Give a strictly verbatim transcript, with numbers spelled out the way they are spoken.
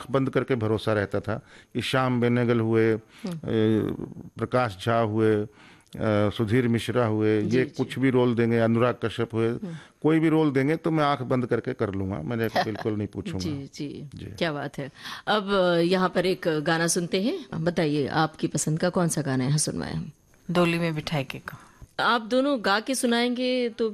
आंख बंद करके भरोसा रहता था कि श्याम बेनेगल हुए, प्रकाश झा हुए, सुधीर मिश्रा हुए, ये कुछ भी रोल देंगे, अनुराग कश्यप हुए, कोई भी रोल देंगे तो मैं आंख बंद करके कर लूंगा, मैंने बिल्कुल नहीं पूछूंगा। जी, जी जी, क्या बात है। अब यहाँ पर एक गाना सुनते हैं, बताइए आपकी पसंद का कौन सा गाना है सुनवाएं हम? डोली में बिठाई के को। आप दोनों गा के सुनाएंगे तो